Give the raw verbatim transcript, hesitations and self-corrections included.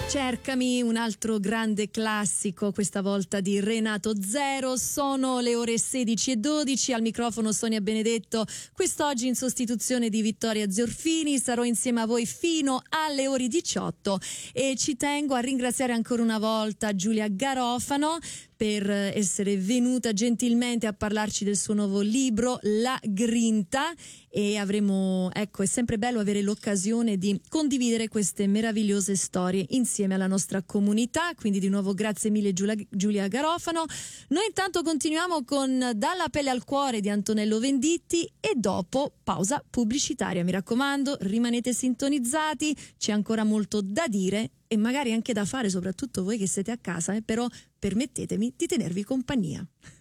Cercami, un altro grande classico, questa volta di Renato Zero. Sono le ore sedici e dodici, al microfono Sonia Benedetto, quest'oggi in sostituzione di Vittoria Zorfini. Sarò insieme a voi fino alle ore diciotto e ci tengo a ringraziare ancora una volta Giulia Garofano per essere venuta gentilmente a parlarci del suo nuovo libro La Grinta, e avremo, ecco, è sempre bello avere l'occasione di condividere queste meravigliose storie insieme alla nostra comunità, quindi di nuovo grazie mille Giulia, Giulia Garofano. Noi intanto continuiamo con Dalla pelle al cuore di Antonello Venditti e dopo pausa pubblicitaria. Mi raccomando, rimanete sintonizzati, c'è ancora molto da dire e magari anche da fare, soprattutto voi che siete a casa, eh, però permettetemi di tenervi compagnia.